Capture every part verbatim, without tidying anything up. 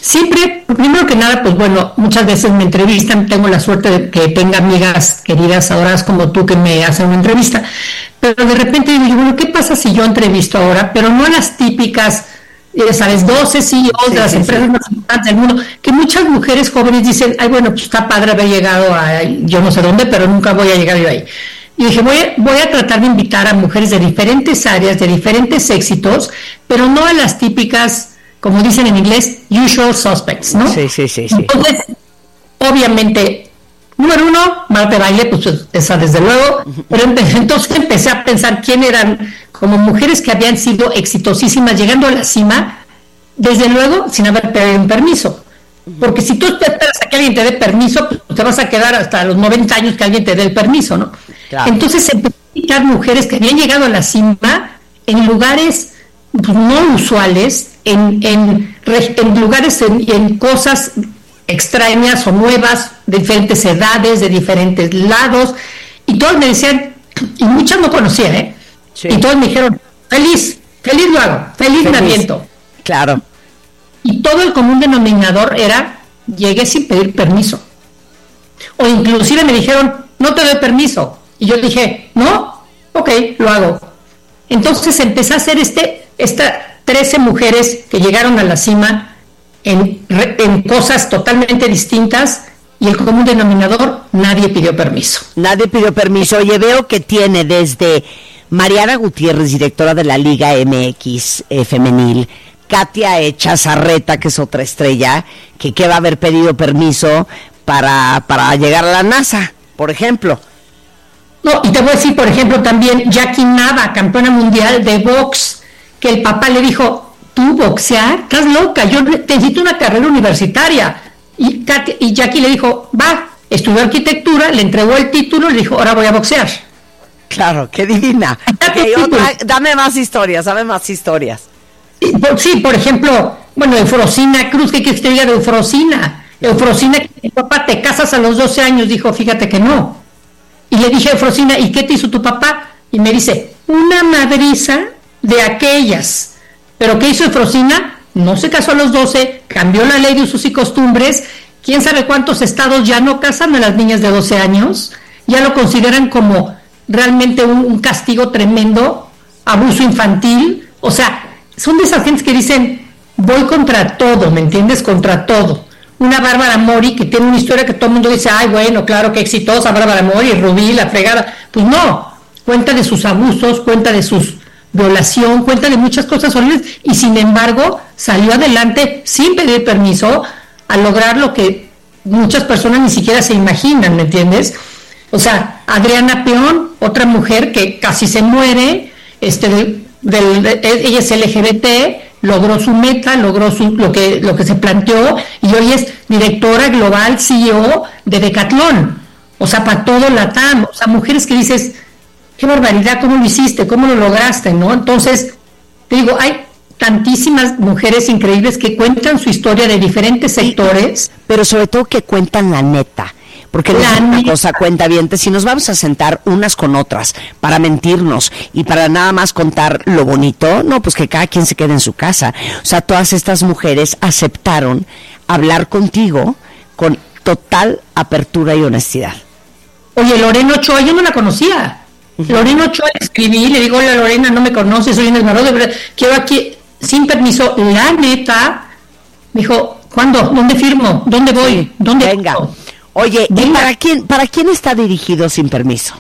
Siempre, primero que nada, pues bueno, muchas veces me entrevistan, tengo la suerte de que tenga amigas queridas, adoradas como tú, que me hacen una entrevista, pero de repente digo, bueno, ¿qué pasa si yo entrevisto ahora? Pero no a las típicas, eh, ¿sabes? doce C E Os sí, de las sí, empresas sí. más importantes del mundo, que muchas mujeres jóvenes dicen, ay, bueno, pues está padre haber llegado a yo no sé dónde, pero nunca voy a llegar yo ahí. Y dije, voy a, voy a tratar de invitar a mujeres de diferentes áreas, de diferentes éxitos, pero no a las típicas, como dicen en inglés, usual suspects, ¿no? Sí, sí, sí, sí. Entonces, obviamente, número uno, Marta de Baile, pues esa desde luego, pero entonces empecé a pensar quién eran como mujeres que habían sido exitosísimas, llegando a la cima, desde luego, sin haber pedido un permiso. Porque si tú esperas a que alguien te dé permiso, pues te vas a quedar hasta los noventa años que alguien te dé el permiso, ¿no? Claro. Entonces empecé a invitar mujeres que habían llegado a la cima en lugares pues, no usuales, en, en, en lugares, en, en cosas extrañas o nuevas, de diferentes edades, de diferentes lados, y todos me decían, y muchas no conocía, ¿eh? Sí. Y todos me dijeron, feliz, feliz lo hago, feliz, feliz. me aviento. Claro. Y todo el común denominador era, llegué sin pedir permiso. O inclusive me dijeron, no te doy permiso. Y yo dije, no, ok, lo hago. Entonces empecé a hacer este, estas trece mujeres que llegaron a la cima en, en cosas totalmente distintas, y el común denominador, nadie pidió permiso. Nadie pidió permiso. Oye, veo que tiene desde Mariana Gutiérrez, directora de la Liga M X eh, Femenil, Katia Echazarreta, que es otra estrella, que, que va a haber pedido permiso para, para llegar a la NASA, por ejemplo. No, y te voy a decir, por ejemplo, también Jackie Nava, campeona mundial de box, que el papá le dijo, ¿tú boxear? ¿Estás loca? Yo necesito una carrera universitaria. Y, Katia, y Jackie le dijo, va, estudió arquitectura, le entregó el título, le dijo, ahora voy a boxear. Claro, qué divina. Okay, otra, dame más historias, dame más historias. Sí, por ejemplo, bueno, Eufrosina Cruz, ¿qué quieres que te diga de Eufrosina? Eufrosina, mi papá, te casas a los doce años, dijo, fíjate que no. Y le dije a Eufrosina, ¿y qué te hizo tu papá? Y me dice, una madriza de aquellas. ¿Pero qué hizo Eufrosina? No se casó a los doce, cambió la ley de usos y costumbres, quién sabe cuántos estados ya no casan a las niñas de doce años, ya lo consideran como realmente un, un castigo tremendo, abuso infantil, o sea, son de esas gentes que dicen, voy contra todo, ¿me entiendes? Contra todo. Una Bárbara Mori que tiene una historia que todo el mundo dice, ay, bueno, claro, qué exitosa Bárbara Mori, Rubí, la fregada. Pues no, cuenta de sus abusos, cuenta de sus violación, cuenta de muchas cosas horribles, y sin embargo salió adelante sin pedir permiso a lograr lo que muchas personas ni siquiera se imaginan, ¿me entiendes? O sea, Adriana Peón, otra mujer que casi se muere, este, del, del, de, ella es L G B T, logró su meta, logró su, lo que lo que se planteó, y hoy es directora global, C E O de Decathlon, o sea, para todo Latam, o sea, mujeres que dices, qué barbaridad, cómo lo hiciste, cómo lo lograste, ¿no? Entonces, te digo, hay tantísimas mujeres increíbles que cuentan su historia de diferentes sectores. Pero sobre todo que cuentan la neta. Porque la es una cosa, cuentavientes, si nos vamos a sentar unas con otras para mentirnos y para nada más contar lo bonito, no, pues que cada quien se quede en su casa. O sea, todas estas mujeres aceptaron hablar contigo con total apertura y honestidad. Oye, Lorena Ochoa, yo no la conocía. Uh-huh. Lorena Ochoa, le escribí, le digo, hola Lorena, no me conoces, soy Inés Marró, de verdad, quiero aquí, sin permiso, la neta, me dijo, ¿cuándo? ¿Dónde firmo? ¿Dónde voy? ¿Dónde Venga. Firmo? Oye, ¿y para quién, para quién está dirigido Sin Permiso?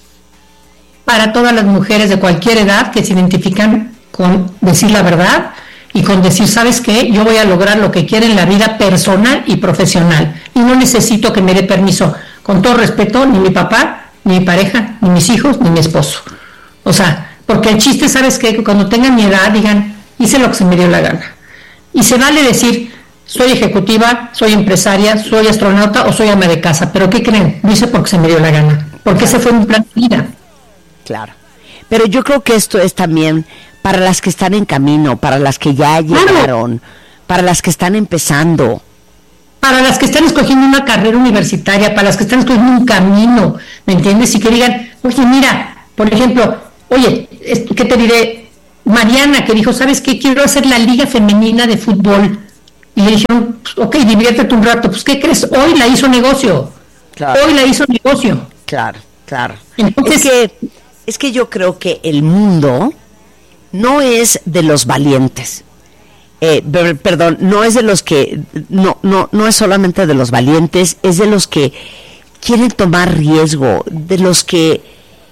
Para todas las mujeres de cualquier edad que se identifican con decir la verdad y con decir, ¿sabes qué? Yo voy a lograr lo que quiero en la vida personal y profesional y no necesito que me dé permiso. Con todo respeto, ni mi papá, ni mi pareja, ni mis hijos, ni mi esposo. O sea, porque el chiste, ¿sabes qué? Que cuando tengan mi edad digan, hice lo que se me dio la gana. Y se vale decir, soy ejecutiva, soy empresaria, soy astronauta o soy ama de casa. ¿Pero qué creen? Lo hice porque se me dio la gana. Porque ese fue mi plan de vida. Claro. Pero yo creo que esto es también para las que están en camino, para las que ya llegaron, claro, para las que están empezando. Para las que están escogiendo una carrera universitaria, para las que están escogiendo un camino, ¿me entiendes? Y que digan, oye, mira, por ejemplo, oye, ¿qué te diré? Mariana, que dijo, ¿sabes qué? Quiero hacer la liga femenina de fútbol. y le dijeron, ok, diviértete un rato. Pues, ¿qué crees? Hoy la hizo negocio. Claro. Hoy la hizo negocio. Claro, claro. Entonces, es que, es que yo creo que el mundo no es de los valientes. Eh, perdón, no es de los que, no, no, no es solamente de los valientes, es de los que quieren tomar riesgo, de los que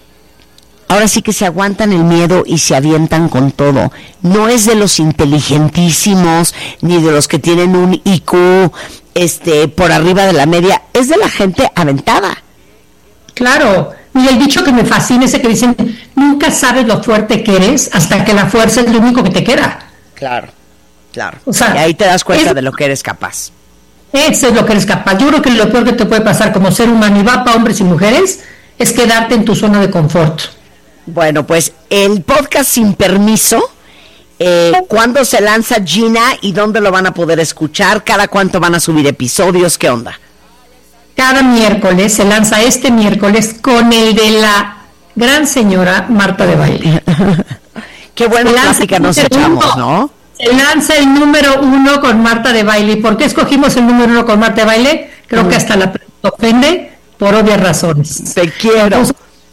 ahora sí que se aguantan el miedo y se avientan con todo. No es de los inteligentísimos, ni de los que tienen un I Q este, por arriba de la media, es de la gente aventada. Claro, y el dicho que me fascina es ese que dicen, nunca sabes lo fuerte que eres hasta que la fuerza es lo único que te queda. Claro. Claro, o sea, y ahí te das cuenta es, de lo que eres capaz. Eso es lo que eres capaz. Yo creo que lo peor que te puede pasar como ser humano, y va para hombres y mujeres, es quedarte en tu zona de confort. Bueno, pues el podcast Sin Permiso, eh, ¿cuándo se lanza, Gina, y dónde lo van a poder escuchar? ¿Cada cuánto van a subir episodios? ¿Qué onda? Cada miércoles, se lanza este miércoles con el de la gran señora Marta de Baile. Qué buena plática nos echamos, ¿no? Se lanza el número uno con Marta de Baile. ¿Y por qué escogimos el número uno con Marta de Baile? Creo mm. que hasta la ofende por obvias razones. Te quiero. Entonces,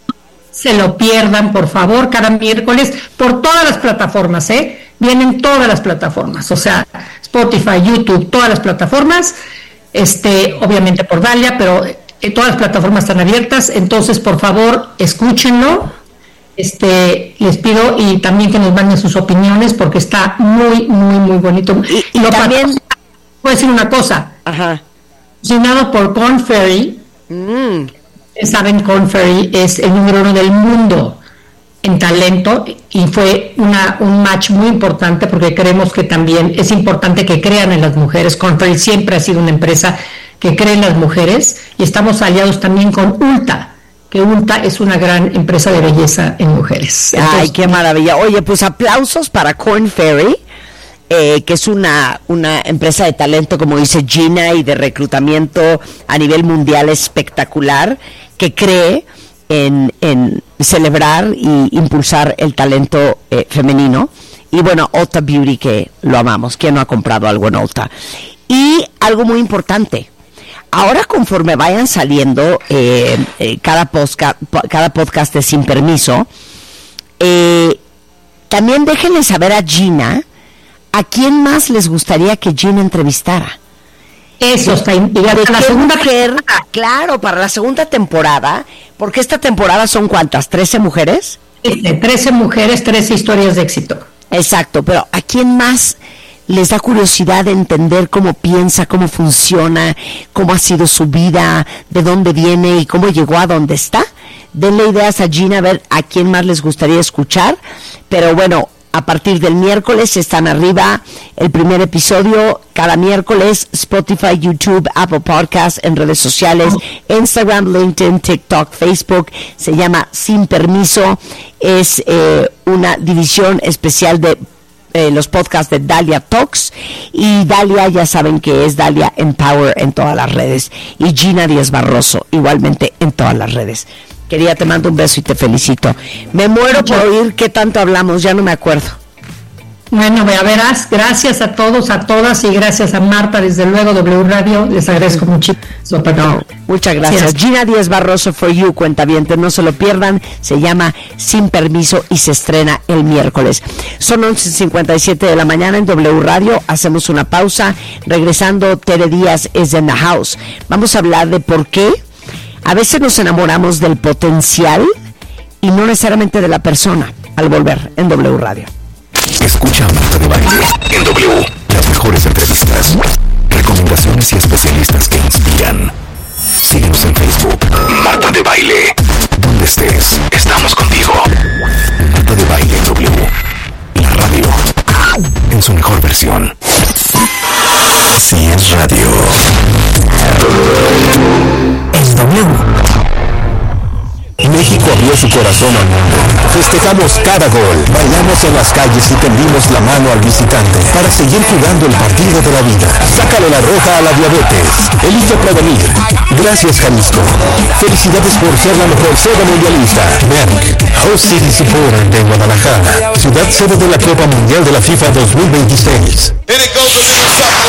se lo pierdan, por favor, cada miércoles, por todas las plataformas, ¿eh? Vienen todas las plataformas, o sea, Spotify, YouTube, todas las plataformas, este, obviamente por Dalia, pero eh, todas las plataformas están abiertas, entonces, por favor, escúchenlo. Este, les pido y también que nos manden sus opiniones porque está muy, muy, muy bonito. Y, y lo también voy a decir una cosa. Ajá. Patrocinado por Korn Ferry. Mm. Saben, Korn Ferry es el número uno del mundo en talento y fue una un match muy importante porque creemos que también es importante que crean en las mujeres. Korn Ferry siempre ha sido una empresa que cree en las mujeres y estamos aliados también con Ulta, que Ulta es una gran empresa de belleza en mujeres. Entonces, ay, qué maravilla. Oye, pues aplausos para Korn Ferry, eh, que es una, una empresa de talento, como dice Gina, y de reclutamiento a nivel mundial espectacular, que cree en, en celebrar y impulsar el talento eh, femenino. Y bueno, Ulta Beauty, que lo amamos. ¿Quién no ha comprado algo en Ulta? Y algo muy importante. Ahora, conforme vayan saliendo eh, eh, cada, podcast, cada podcast de Sin Permiso, eh, también déjenle saber a Gina a quién más les gustaría que Gina entrevistara. Eso está y para la segunda mujer, claro, para la segunda temporada, porque esta temporada son ¿cuántas? ¿trece mujeres? trece mujeres, trece historias de éxito. Exacto, pero ¿a quién más les da curiosidad de entender cómo piensa, cómo funciona, cómo ha sido su vida, de dónde viene y cómo llegó a donde está? Denle ideas a Gina a ver a quién más les gustaría escuchar. Pero bueno, a partir del miércoles están arriba el primer episodio, cada miércoles, Spotify, YouTube, Apple Podcasts, en redes sociales, Instagram, LinkedIn, TikTok, Facebook. Se llama Sin Permiso. Es eh, una división especial de Eh, los podcasts de Dalia Talks, y Dalia ya saben que es Dalia Empower en todas las redes, y Gina Díaz Barroso igualmente en todas las redes. Querida, te mando un beso y te felicito. Me muero por oír qué tanto hablamos, ya no me acuerdo. Bueno, ya verás, gracias a todos, a todas, y gracias a Marta, desde luego, W Radio, les agradezco muchísimo. No, muchas gracias. gracias. Gina Díaz Barroso for You, cuentavientes, no se lo pierdan, se llama Sin Permiso y se estrena el miércoles. Son once cincuenta y siete de la mañana en W Radio, hacemos una pausa, regresando, Tere Díaz es in the house. Vamos a hablar de por qué a veces nos enamoramos del potencial y no necesariamente de la persona, al volver en W Radio. Escucha a Marta de Baile en W. Las mejores entrevistas, recomendaciones y especialistas que inspiran. Síguenos en Facebook. Marta de Baile. Donde estés, estamos contigo. Marta de Baile en W. La radio en su mejor versión. Si es radio. Es W. México abrió su corazón al mundo. Festejamos cada gol, bailamos en las calles y tendimos la mano al visitante para seguir jugando el partido de la vida. Sácale la roja a la diabetes. Elige prevenir. Gracias, Jalisco. Felicidades por ser la mejor sede mundialista. Merck, Host City Supporter de Guadalajara, ciudad sede de la Copa Mundial de la FIFA dos mil veintiséis.